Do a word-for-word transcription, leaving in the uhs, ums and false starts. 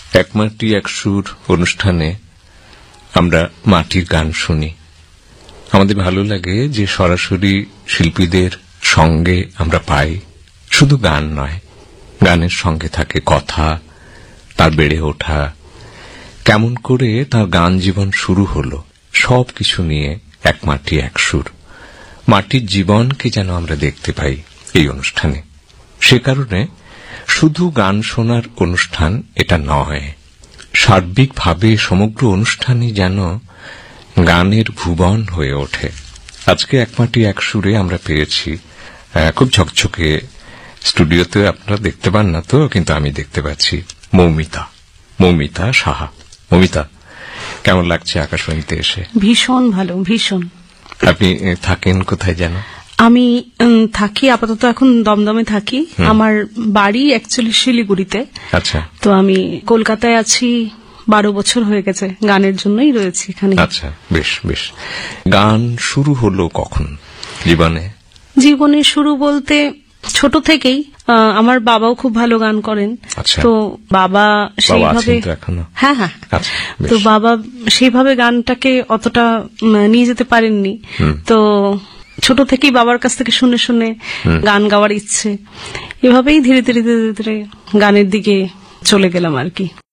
এক মাটি এক সুর অনুষ্ঠানে আমরা মাটির গান শুনি। আমাদের ভালো লাগে যে সরাসরি শিল্পীদের সঙ্গে আমরা পাই। শুধু গান নয়, গানের সঙ্গে থাকে কথা, তার বেড়ে ওঠা, কেমন করে তার গান জীবন শুরু হলো, সবকিছু নিয়ে এক মাটি এক সুর। মাটির জীবনকে যেন আমরা দেখতে পাই এই অনুষ্ঠানে। সে কারণে শুধু গান শোনার অনুষ্ঠান এটা নয়, সার্বিকভাবে সমগ্র অনুষ্ঠানই যেন গানের ভুবন হয়ে ওঠে। আজকে এক মাটি এক সুরে আমরা পেয়েছি খুব ঝকঝকে, স্টুডিওতে আপনারা দেখতে পান না তো, কিন্তু আমি দেখতে পাচ্ছি মৌমিতা, মৌমিতা সাহা। মৌমিতা, কেমন লাগছে আকাশবাণীতে এসে? ভীষণ ভালো, ভীষণ। আপনি থাকেন কোথায় যেন? আমি থাকি আপাতত এখন দমদমে থাকি। আমার বাড়ি অ্যাকচুয়ালি শিলিগুড়িতে। আচ্ছা। তো আমি কলকাতায় আছি, বারো বছর হয়ে গেছে, গানের জন্যই রয়েছি এখানে। আচ্ছা, বেশ বেশ। গান শুরু হলো কখন জীবনে? জীবনে শুরু বলতে ছোট থেকেই। আমার বাবাও খুব ভালো গান করেন। তো বাবা সেইভাবে, হ্যাঁ হ্যাঁ, তো বাবা সেইভাবে গানটাকে অতটা নিয়ে যেতে পারেননি। তো ছোট থেকেই বাবার কাছ থেকে শুনে শুনে গান গাওয়ার ইচ্ছে, এভাবেই ধীরে ধীরে ধীরে ধীরে গানের দিকে চলে গেলাম আর কি।